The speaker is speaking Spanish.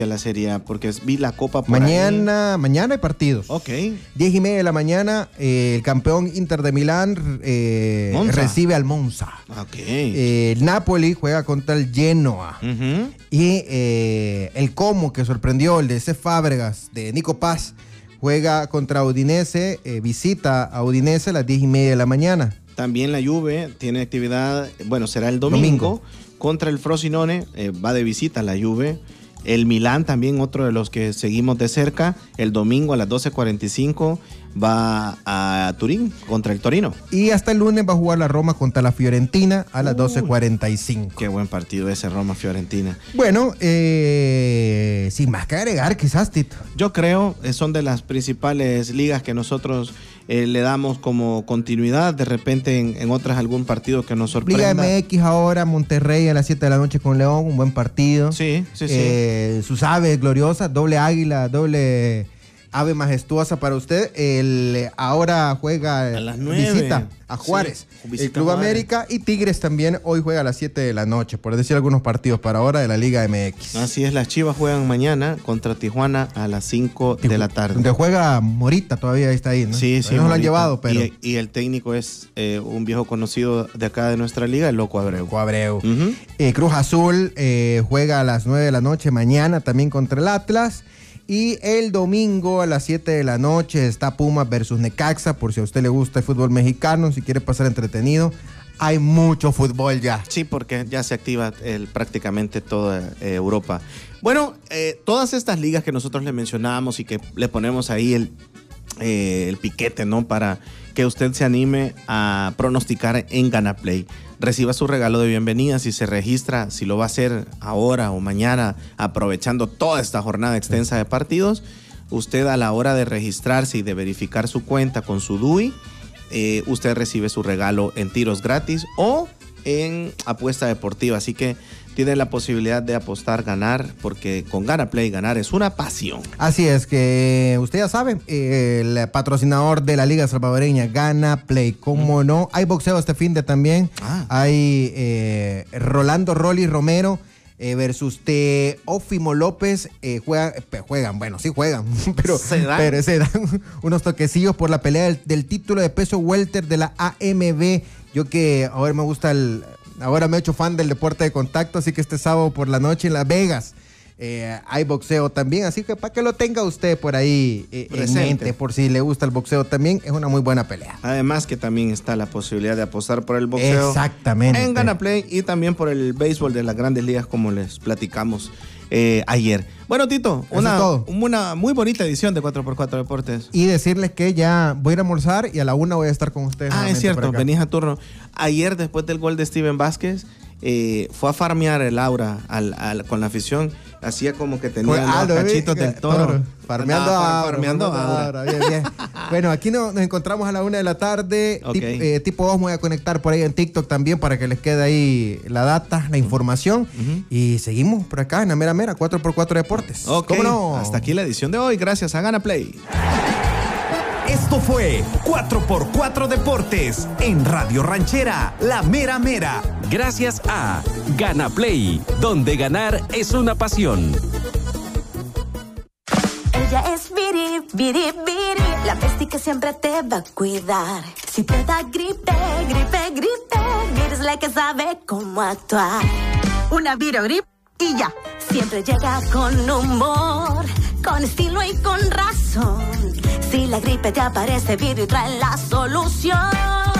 la Serie A? Porque vi la Copa por mañana hay partidos. Ok. 10:30 de la mañana, el campeón Inter de Milán recibe al Monza. Ok. El Napoli juega contra el Genoa. Y el Como, que sorprendió, el de C. Fábregas, de Nico Paz, juega contra Udinese, visita a Udinese a las 10:30 de la mañana. También la Juve tiene actividad, bueno, será el domingo. Contra el Frosinone, va de visita la Juve. El Milán también, otro de los que seguimos de cerca, el domingo a las 12:45 va a Turín contra el Torino. Y hasta el lunes va a jugar la Roma contra la Fiorentina a las 12:45. Qué buen partido ese Roma-Fiorentina. Bueno, sin más que agregar, quizás, Tito. Yo creo son de las principales ligas que nosotros le damos como continuidad. De repente en otras algún partido que nos sorprenda. Liga MX ahora, Monterrey a las 7 de la noche con León, un buen partido. Sí. Sus aves gloriosas, doble águila, doble ave majestuosa para usted. Ahora juega a las 9. Visita a Juárez, el Club Juárez. América, y Tigres también hoy juega a las 7 de la noche, por decir algunos partidos para ahora de la Liga MX. Así es, las Chivas juegan mañana contra Tijuana a las 5 de la tarde. Donde juega Morita, todavía está ahí, ¿no? Sí. No lo han llevado, pero... Y el técnico es un viejo conocido de acá de nuestra liga, el Loco Abreu. Cruz Azul juega a las 9 de la noche mañana también contra el Atlas. Y el domingo a las 7 de la noche está Pumas versus Necaxa, por si a usted le gusta el fútbol mexicano, si quiere pasar entretenido. Hay mucho fútbol ya. Sí, porque ya se activa prácticamente toda Europa. Bueno, todas estas ligas que nosotros le mencionamos y que le ponemos ahí el piquete, ¿no? Para que usted se anime a pronosticar en GanaPlay. Reciba su regalo de bienvenida si se registra, si lo va a hacer ahora o mañana, aprovechando toda esta jornada extensa de partidos. Usted, a la hora de registrarse y de verificar su cuenta con su DUI, usted recibe su regalo en tiros gratis o en apuesta deportiva. Así que tiene la posibilidad de apostar, ganar, porque con GanaPlay ganar es una pasión. Así es, que usted ya sabe, el patrocinador de la Liga Salvadoreña, GanaPlay. ¿Cómo no? Hay boxeo este fin de también. Hay Rolando Rolly Romero versus Teófimo López. Juegan, pero se dan unos toquecillos por la pelea del título de peso welter de la AMB. Yo que ahora me gusta ahora me he hecho fan del deporte de contacto, así que este sábado por la noche en Las Vegas hay boxeo también, así que para que lo tenga usted por ahí en mente, por si le gusta el boxeo también, es una muy buena pelea. Además que también está la posibilidad de apostar por el boxeo. Exactamente. En GanaPlay, y también por el béisbol de las grandes ligas, como les platicamos ayer. Bueno, Tito, una muy bonita edición de 4x4 Deportes. Y decirles que ya voy a ir a almorzar y a la 1 voy a estar con ustedes. Es cierto, venís a turno. Ayer, después del gol de Steven Vázquez, fue a farmear el aura con la afición. Hacía como que tenía los cachitos del toro. Farmeando aura. Bien. Bueno, aquí nos encontramos a la 1 de la tarde. Okay. Tipo 2 me voy a conectar por ahí en TikTok también para que les quede ahí la data, la información. Y seguimos por acá en la mera 4x4 Deportes. Okay. ¿Cómo no? Hasta aquí la edición de hoy. Gracias a GanaPlay. Esto fue 4x4 Deportes en Radio Ranchera, La Mera. Gracias a GanaPlay, donde ganar es una pasión. Ella es Viri, la bestia que siempre te va a cuidar. Si te da gripe, Viri es la que sabe cómo actuar. Una Virogrip y ya. Siempre llega con humor, con estilo y con razón. Si la gripe te aparece, Viri trae la solución.